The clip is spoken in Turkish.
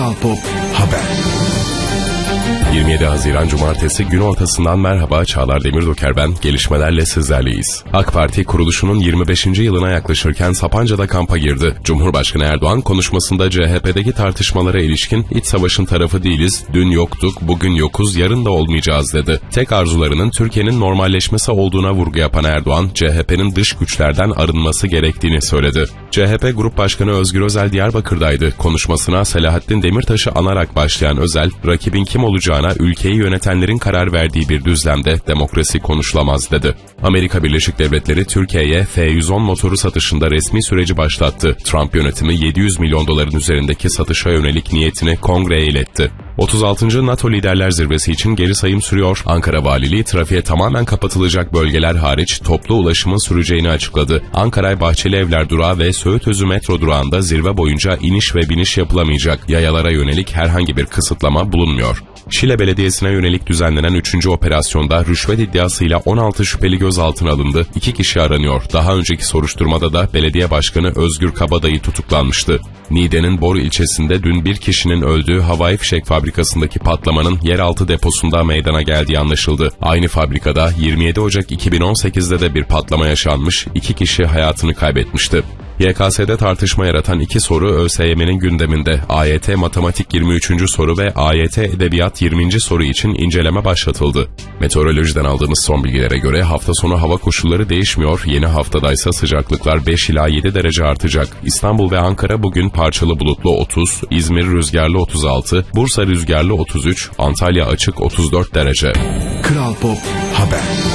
Kral Pop Haber. 27 Haziran Cumartesi gün ortasından merhaba, Çağlar Demirdoker ben, gelişmelerle sizlerleyiz. AK Parti kuruluşunun 25. yılına yaklaşırken Sapanca'da kampa girdi. Cumhurbaşkanı Erdoğan konuşmasında CHP'deki tartışmalara ilişkin iç savaşın tarafı değiliz, dün yoktuk, bugün yokuz, yarın da olmayacağız dedi. Tek arzularının Türkiye'nin normalleşmesi olduğuna vurgu yapan Erdoğan, CHP'nin dış güçlerden arınması gerektiğini söyledi. CHP Grup Başkanı Özgür Özel Diyarbakır'daydı. Konuşmasına Selahattin Demirtaş'ı anarak başlayan Özel, rakibin kim olacağına ülkeyi yönetenlerin karar verdiği bir düzlemde demokrasi konuşulamaz dedi. Amerika Birleşik Devletleri Türkiye'ye F-110 motoru satışında resmi süreci başlattı. Trump yönetimi 700 milyon doların üzerindeki satışa yönelik niyetini kongreye iletti. 36. NATO Liderler Zirvesi için geri sayım sürüyor. Ankara Valiliği trafiğe tamamen kapatılacak bölgeler hariç toplu ulaşımın süreceğini açıkladı. Ankara Bahçeli Evler Durağı ve Söğütözü metro durağında zirve boyunca iniş ve biniş yapılamayacak. Yayalara yönelik herhangi bir kısıtlama bulunmuyor. Şile Belediyesi'ne yönelik düzenlenen 3. operasyonda rüşvet iddiasıyla 16 şüpheli gözaltına alındı. 2 kişi aranıyor. Daha önceki soruşturmada da belediye başkanı Özgür Kabadayı tutuklanmıştı. Niğde'nin Bor ilçesinde dün bir kişinin öldüğü havai fişek fabrikasındaki patlamanın yeraltı deposunda meydana geldiği anlaşıldı. Aynı fabrikada 27 Ocak 2018'de de bir patlama yaşanmış, 2 kişi hayatını kaybetmişti. YKS'de tartışma yaratan 2 soru ÖSYM'nin gündeminde. AYT Matematik 23. soru ve AYT Edebiyat 20. soru için inceleme başlatıldı. Meteorolojiden aldığımız son bilgilere göre hafta sonu hava koşulları değişmiyor. Yeni haftadaysa sıcaklıklar 5 ila 7 derece artacak. İstanbul ve Ankara bugün parçalı bulutlu 30, İzmir rüzgarlı 36, Bursa rüzgarlı 33, Antalya açık 34 derece. Kral Pop Haber.